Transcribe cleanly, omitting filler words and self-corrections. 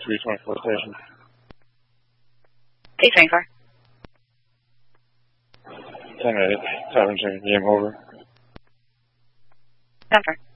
324 station. T24. 10-8, 17, game over. Number.